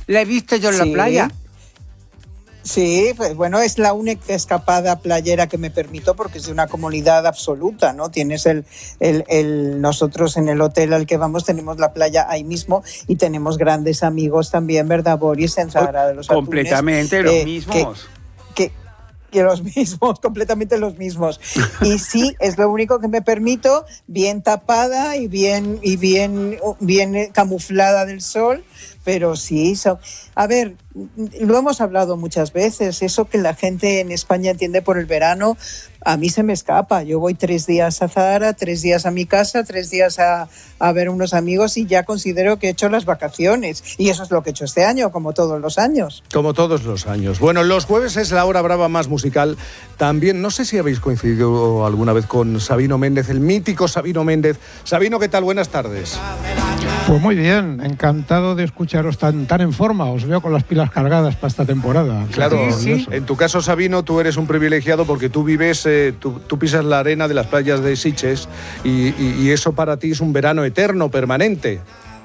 La he visto yo en la playa. Sí, pues bueno, es la única escapada playera que me permito porque es de una comodidad absoluta, ¿no? Tienes nosotros en el hotel al que vamos tenemos la playa ahí mismo y tenemos grandes amigos también, ¿verdad, Boris? En Zahara de los Atunes. Completamente los mismos. Que los mismos, completamente los mismos. Y sí, es lo único que me permito, bien tapada y bien camuflada del sol, pero sí, a ver, lo hemos hablado muchas veces, eso que la gente en España entiende por el verano, a mí se me escapa. Yo voy 3 días a Zahara, 3 días a mi casa, 3 días a ver unos amigos y ya considero que he hecho las vacaciones. Y eso es lo que he hecho este año, como todos los años. Como todos los años. Bueno, los jueves es la hora brava más musical. También, no sé si habéis coincidido alguna vez con Sabino Méndez, el mítico Sabino Méndez. Sabino, ¿qué tal? Buenas tardes. Pues muy bien, encantado de escucharos tan en forma. Os veo con las pilas cargadas para esta temporada. Claro, sí. En tu caso, Sabino, tú eres un privilegiado porque tú vives, tú pisas la arena de las playas de Sitges y eso para ti es un verano eterno, permanente.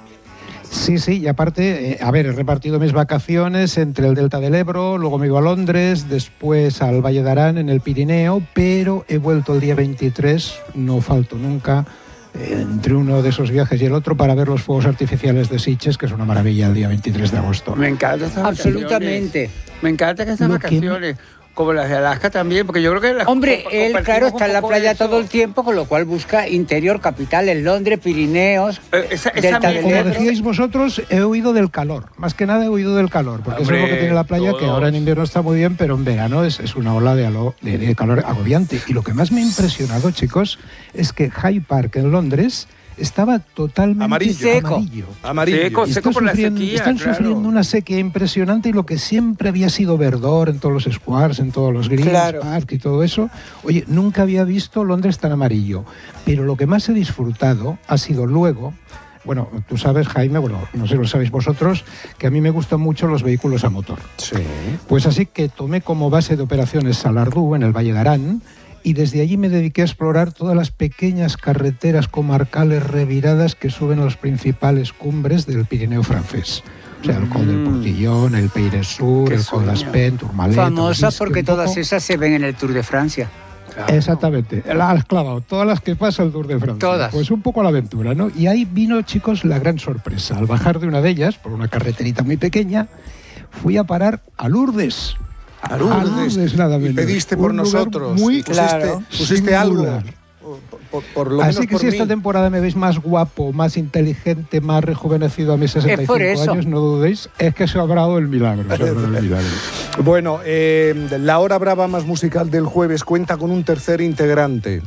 Sí, y aparte, he repartido mis vacaciones entre el Delta del Ebro, luego me he ido a Londres, después al Valle de Arán en el Pirineo, pero he vuelto el día 23, no falto nunca, entre uno de esos viajes y el otro para ver los fuegos artificiales de Sitges, que es una maravilla el día 23 de agosto. Me encanta estas vacaciones. Absolutamente. Me encanta que estas vacaciones... Como las de Alaska también, porque yo creo que... Hombre, él, claro, está en la playa todo el tiempo, con lo cual busca interior, capitales, Londres, Pirineos, Delta del Ebro. Como decíais vosotros, he huido del calor. Más que nada he huido del calor, porque eso es lo que tiene la playa, que ahora en invierno está muy bien, pero en verano es una ola de calor agobiante. Y lo que más me ha impresionado, chicos, es que Hyde Park en Londres estaba totalmente amarillo. Seco por la sequía. Están sufriendo una sequía impresionante y lo que siempre había sido verdor en todos los squares, en todos los greens, park y todo eso. Oye, nunca había visto Londres tan amarillo. Pero lo que más he disfrutado ha sido luego... Bueno, tú sabes, Jaime, no sé si lo sabéis vosotros, que a mí me gustan mucho los vehículos a motor. Sí. Pues así que tomé como base de operaciones Salardú, en el Valle de Arán, y desde allí me dediqué a explorar todas las pequeñas carreteras comarcales reviradas que suben a las principales cumbres del Pirineo francés. O sea, el Col del Portillón, el Peire Sur, el Col d'Aspén, Tourmalet... Famosas porque todas esas se ven en el Tour de Francia. Claro. Exactamente, la has clavado, todas las que pasa el Tour de Francia. Todas. Pues un poco a la aventura, ¿no? Y ahí vino, chicos, la gran sorpresa. Al bajar de una de ellas, por una carreterita muy pequeña, fui a parar a Lourdes. A Lourdes, nada menos. Y pediste por nosotros. Muy pusiste algo. Por lo Así que por si mí. Esta temporada me veis más guapo, más inteligente, más rejuvenecido a mis 65 años, no dudéis, es que se ha obrado el milagro. Bueno, la hora brava más musical del jueves cuenta con un tercer integrante,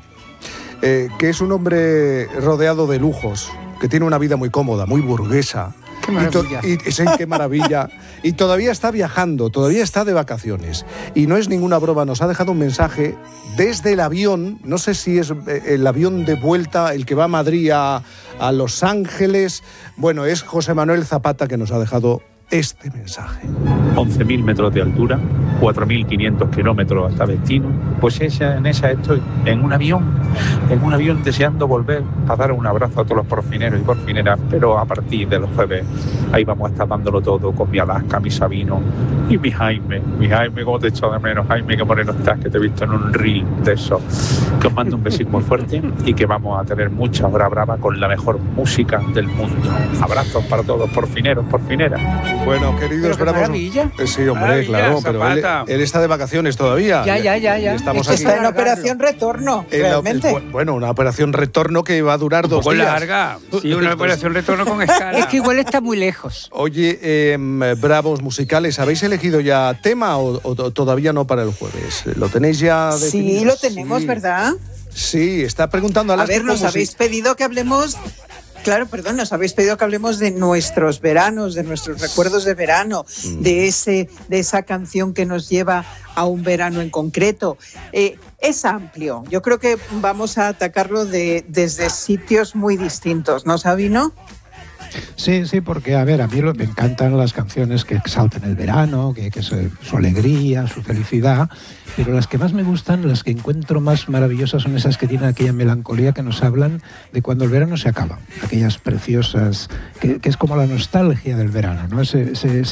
que es un hombre rodeado de lujos, que tiene una vida muy cómoda, muy burguesa. ¡Qué maravilla! ¡Qué maravilla! Y todavía está viajando, todavía está de vacaciones. Y no es ninguna broma, nos ha dejado un mensaje desde el avión, no sé si es el avión de vuelta, el que va a Madrid a Los Ángeles. Bueno, es José Manuel Zapata que nos ha dejado este mensaje. 11.000 metros de altura, 4.500 kilómetros hasta destino. Pues en esa estoy, en un avión deseando volver a dar un abrazo a todos los porfineros y porfineras, pero a partir de los jueves ahí vamos a estar dándolo todo con mi Alaska, mi Sabino y mi Jaime, cómo te echo de menos, Jaime, qué moreno estás, que te he visto en un reel de eso. Que os mando un besito muy fuerte y que vamos a tener mucha hora brava con la mejor música del mundo. Abrazos para todos, porfineros, porfineras. Bueno, queridos bravos. Maravilla. Sí, hombre, Maravilla, claro, pero él está de vacaciones todavía. Ya. Estamos aquí. Está en operación retorno, realmente. Bueno, una operación retorno que va a durar 2 días. Larga. Sí, una operación retorno con escala. Es que igual está muy lejos. Oye, bravos musicales, ¿habéis elegido ya tema o todavía no para el jueves? ¿Lo tenéis ya definido? Sí, lo tenemos, ¿verdad? Sí, está preguando a ver, nos habéis pedido que hablemos... Claro, perdón, nos habéis pedido que hablemos de nuestros veranos, de nuestros recuerdos de verano, de esa canción que nos lleva a un verano en concreto. Es amplio. Yo creo que vamos a atacarlo desde sitios muy distintos, ¿no, Sabino? Sí, porque a mí me encantan las canciones que exaltan el verano, que su alegría, su felicidad, pero las que más me gustan, las que encuentro más maravillosas son esas que tienen aquella melancolía que nos hablan de cuando el verano se acaba, aquellas preciosas, que es como la nostalgia del verano, ¿no? Ese